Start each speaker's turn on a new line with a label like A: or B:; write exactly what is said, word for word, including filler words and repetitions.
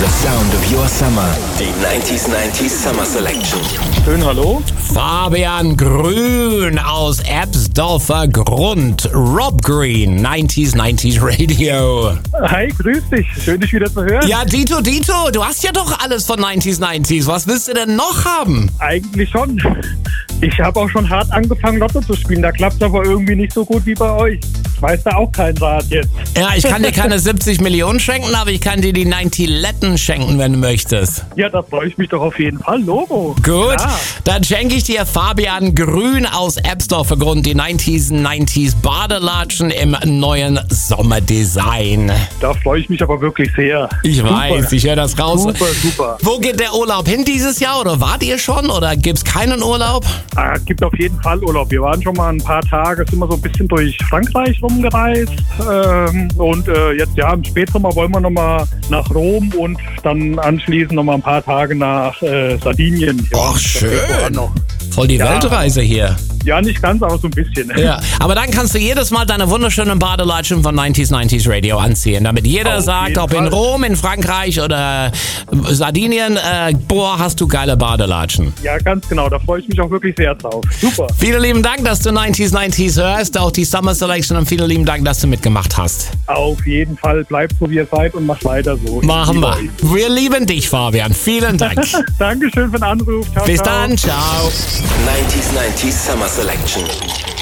A: The sound of your summer. Die neunzig neunzig Summer Selection.
B: Schön, hallo.
C: Fabian Grün aus Ebsdorfer Grund. Rob Green, neunzig neunzig Radio.
B: Hi, grüß dich. Schön, dich wieder zu hören.
C: Ja, Dito, Dito, du hast ja doch alles von neunzig neunzig. Was willst du denn noch haben?
B: Eigentlich schon. Ich habe auch schon hart angefangen, Lotto zu spielen. Da klappt es aber irgendwie nicht so gut wie bei euch. Ich weiß da auch keinen Rat jetzt.
C: Ja, ich kann dir keine siebzig Millionen schenken, aber ich kann dir die neunzig Letten schenken, wenn du möchtest.
B: Ja, da freue ich mich doch auf jeden Fall. Logo.
C: Gut,
B: Klar.
C: dann schenke ich dir Fabian Grün aus Ebsdorfer Grund die neunzig neunzig Badelatschen im neuen Sommerdesign.
B: Da freue ich mich aber wirklich sehr.
C: Ich
B: Super.
C: weiß, ich höre das raus.
B: Super, super.
C: Wo geht der Urlaub hin dieses Jahr oder wart ihr schon oder gibt's keinen Urlaub?
B: Ah, es gibt auf jeden Fall Urlaub. Wir waren schon mal ein paar Tage, sind wir so ein bisschen durch Frankreich rumgereist. Ähm, und äh, jetzt ja, im Spätsommer wollen wir nochmal nach Rom und dann anschließend nochmal ein paar Tage nach äh, Sardinien. Ja,
C: Ach,
B: das
C: schön.
B: geht auch noch.
C: Voll die
B: Ja.
C: Weltreise hier.
B: Ja, nicht ganz, aber so ein bisschen.
C: Ja, aber dann kannst du jedes Mal deine wunderschönen Badelatschen von neunzig neunzig Radio anziehen, damit jeder
B: Auf
C: sagt,
B: jeden
C: ob in
B: Fall.
C: Rom, in Frankreich oder Sardinien, äh, boah, hast du geile Badelatschen.
B: Ja, ganz genau. Da freue ich mich auch wirklich sehr drauf. Super.
C: Vielen lieben Dank, dass du neunzig neunzig hörst, auch die Summer Selection und vielen lieben Dank, dass du mitgemacht hast.
B: Auf jeden Fall. Bleibt so, wie ihr seid und macht weiter so. Ich
C: Machen
B: liebe
C: wir.
B: euch.
C: Wir lieben dich, Fabian. Vielen Dank.
B: Dankeschön für den Anruf. Ciao,
C: Bis
B: ciao.
C: dann, ciao.
A: neunzig neunzig Summer Selection.